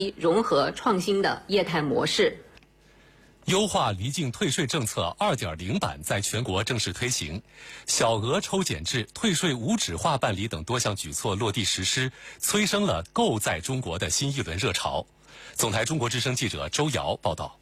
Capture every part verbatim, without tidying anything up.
融合创新的业态模式。 优化离境退税政策 二点零 版在全国正式推行，小额抽减制、退税无纸化办理等多项举措落地实施，催生了购在中国的新一轮热潮。总台中国之声记者周瑶报道。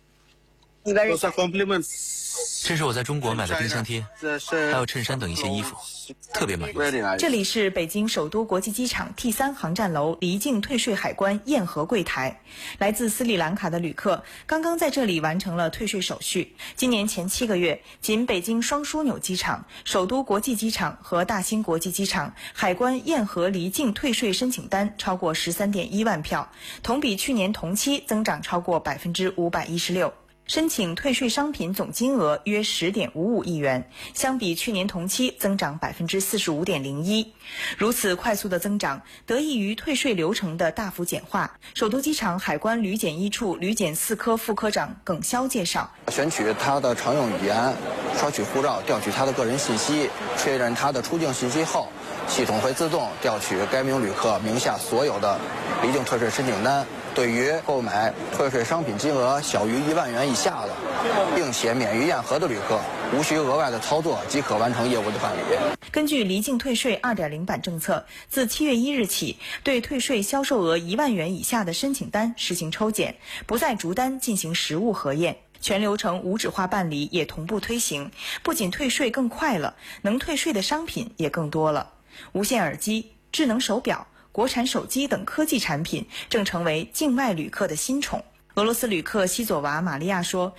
这是我在中国买的冰箱贴，还有衬衫等一些衣服，特别满意。 这里是北京首都国际机场 T 三 航站楼离境退税海关验核柜台，来自斯里兰卡的旅客刚刚在这里完成了退税手续。今年前七个月，仅北京双枢纽机场、首都国际机场和大兴国际机场海关验核离境退税申请单超过 十三点一万票，同比去年同期增长超过 百分之五百一十六。申请退税商品总金额约 十点五五亿元，相比去年同期增长 百分之四十五点零一。如此快速的增长，得益于退税流程的大幅简化。首都机场海关旅检一处旅检四科副科长耿潇介绍： 选取他的常用语言，刷取护照，调取他的个人信息，确认他的出境信息后，系统会自动调取该名旅客名下所有的离境退税申请单。对于购买退税商品金额小于一万元以下的，并且免于验核的旅客，无需额外的操作即可完成业务的办理。 根据离境退税 二点零 版政策，自七月一日起，对退税销售额一万元以下的申请单实行抽检，不再逐单进行实物核验。全流程无纸化办理也同步推行，不仅退税更快了，能退税的商品也更多了。无线耳机、智能手表、国产手机等科技产品正成为境外旅客的新宠。俄罗斯旅客西佐娃玛利亚说：“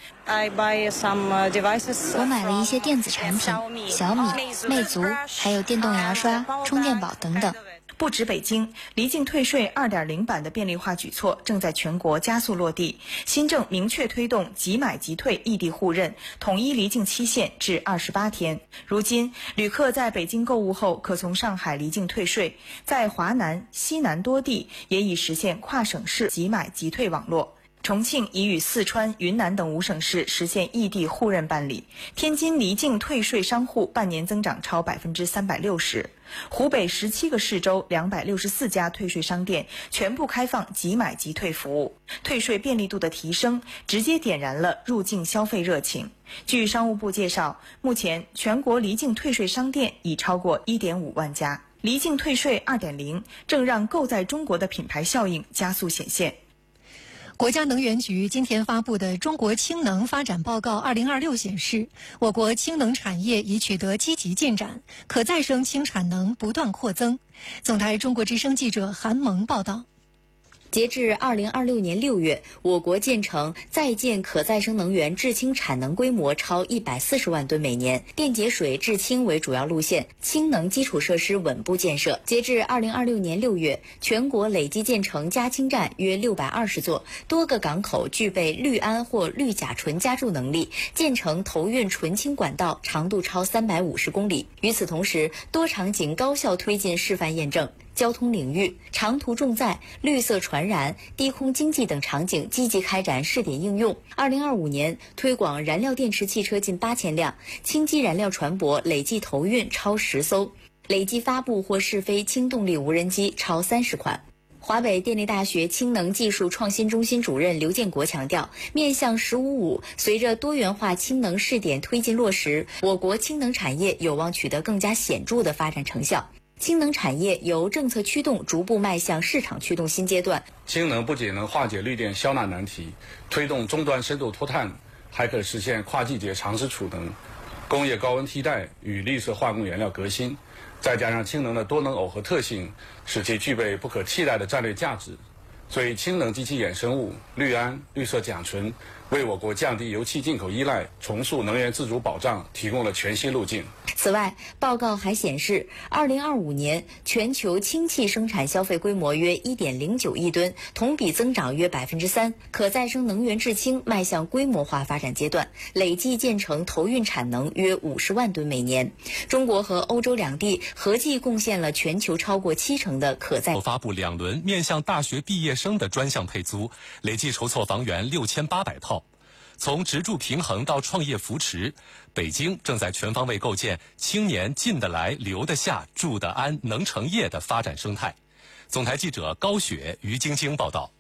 我买了一些电子产品，小米、魅族，还有电动牙刷、充电宝等等。” 不止北京，离境退税 二点零 版的便利化举措正在全国加速落地。新政明确推动即买即退异地互认，统一离境期限至二十八天。如今，旅客在北京购物后，可从上海离境退税，在华南、西南多地也已实现跨省市即买即退网络。重庆已与四川、云南等五省市实现异地互认办理，天津离境退税商户半年增长超 百分之三百六十， 湖北十七个市州两百六十四家退税商店全部开放即买即退服务。退税便利度的提升，直接点燃了入境消费热情。据商务部介绍，目前全国离境退税商店已超过 一点五万家。离境退税 二点零 正让购在中国的品牌效应加速显现。 国家能源局今天发布的《中国氢能发展报告二零二六》显示，我国氢能产业已取得积极进展，可再生氢产能不断扩增。总台中国之声记者韩萌报道。 截至二零二六年六月，我国建成在建可再生能源制氢产能规模超一百四十万吨每年，电解水制氢为主要路线，氢能基础设施稳步建设。截至二零二六年六月，全国累计建成加氢站约六百二十座，多个港口具备氯胺或氯甲醇加注能力，建成投运纯氢管道长度超三百五十公里。与此同时，多场景高效推进示范验证。交通领域，长途重载、绿色传燃、低空经济等场景积极开展试点应用。二零二五年推广燃料电池汽车近八千辆，氢基燃料船舶累计投运超十艘，累计发布或试飞氢动力无人机超三十款。华北电力大学氢能技术创新中心主任刘建国强调，面向“十五五”，随着多元化氢能试点推进落实，我国氢能产业有望取得更加显著的发展成效。氢能产业由政策驱动逐步迈向市场驱动新阶段。 氢能不仅能化解绿电消纳难题，推动终端深度脱碳，还可实现跨季节长时储能、工业高温替代与绿色化工原料革新。再加上氢能的多能耦合特性，使其具备不可替代的战略价值。所以，氢能及其衍生物氯胺、绿色甲醇为我国降低油气进口依赖、重塑能源自主保障提供了全新路径。 此外，报告还显示，二零二五年全球氢气生产消费规模约 一点零九亿吨，同比增长约 百分之三， 可再生能源制氢迈向规模化发展阶段，累计建成投运产能约五十万吨每年。中国和欧洲两地合计贡献了全球超过七成的可再。 发布两轮面向大学毕业生的专项配租，累计筹措房源六千八百套。从职住平衡到创业扶持，北京正在全方位构建青年进得来、留得下、住得安、能成业的发展生态。总台记者高雪、于晶晶报道。